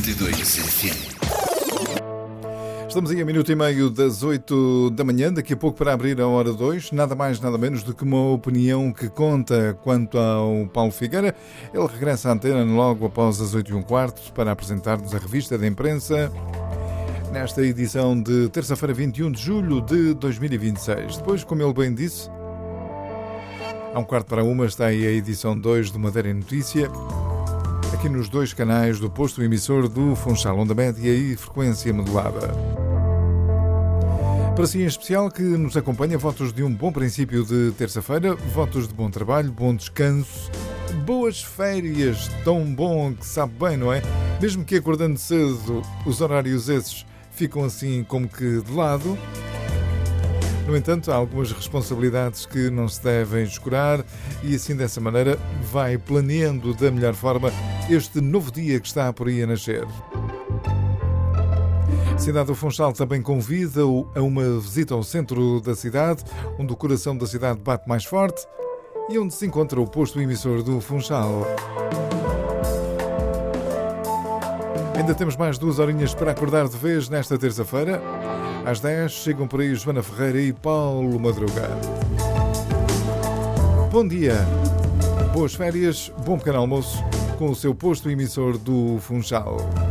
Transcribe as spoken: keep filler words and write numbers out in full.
noventa e dois F M. Estamos aí a minuto e meio das oito da manhã, daqui a pouco para abrir a hora dois, nada mais, nada menos do que uma opinião que conta quanto ao Paulo Figueira. Ele regressa à antena logo após as oito e um quarto para apresentar-nos a revista da imprensa nesta edição de terça-feira, vinte e um de julho de dois mil e vinte e seis. Depois, como ele bem disse, há um quarto para uma está aí a edição dois do Madeira em Notícia, aqui nos dois canais do posto emissor do Funchal, onda média e frequência modulada. Para si em especial que nos acompanha, votos de um bom princípio de terça-feira, votos de bom trabalho, bom descanso, boas férias, tão bom que sabe bem, não é? Mesmo que acordando cedo, os horários esses ficam assim como que de lado. No entanto, há algumas responsabilidades que não se devem escurar e assim dessa maneira vai planeando da melhor forma este novo dia que está por aí a nascer. A cidade do Funchal também convida a uma visita ao centro da cidade, onde o coração da cidade bate mais forte e onde se encontra o posto emissor do Funchal. Ainda temos mais duas horinhas para acordar de vez nesta terça-feira. Às dez chegam por aí Joana Ferreira e Paulo Madruga. Bom dia, boas férias, bom pequeno almoço com o seu posto emissor do Funchal.